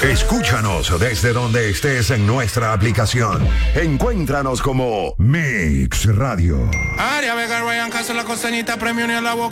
Escúchanos desde donde estés en nuestra aplicación. Encuéntranos como Mix Radio. Aria Vega, Ryan Castro, la costeñita, premio ni a la boca.